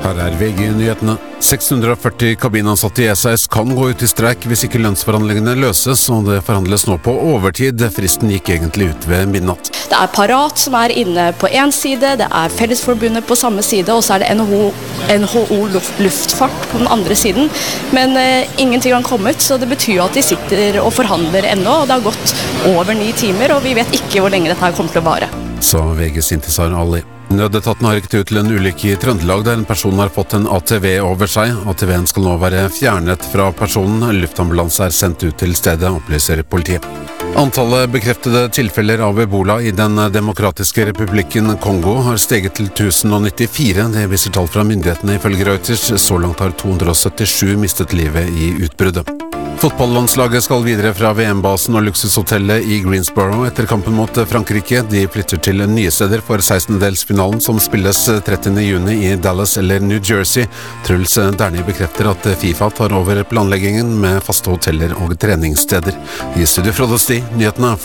Her VG-nyhetene. 640 kabinansatte i SAS kan gå ut i streik hvis ikke lønnsforhandlingene løses, og det forhandles nå på overtid. Fristen gikk egentlig ut ved midnatt. Det er Parat som er inne på en side, det er Fellesforbundet på samme side, og så er det NHO Luftfart på den andre siden. Men ingenting har kommet, så det betyr at de sitter og forhandler ennå, og det har gått over 9 timer, og vi vet ikke hvor lenge dette her kommer til å vare. Sa VGs Intisar Ali. Nødetaten har rykket ut til en ulykke i Trøndelag der en person har fått en ATV over seg. ATV-en skal nå være fjernet fra personen. Luftambulanse er sendt ut til stedet, opplyser politiet. Antallet bekreftede tilfeller av Ebola i den demokratiske republikken Kongo har steget til 1094. Det viser tall fra myndighetene ifølge Reuters. Så langt har 277 mistet livet i utbruddet. Fotballandslaget skal videre fra VM-basen og luksushotellet i Greensboro etter kampen mot Frankrike. De flytter til nye steder for 16-delsfinalen som spilles 30. juni i Dallas eller New Jersey. Truls Derni bekrefter at FIFA tar over planleggingen med faste hoteller og treningssteder. I studio Frode Sti, nyhetene.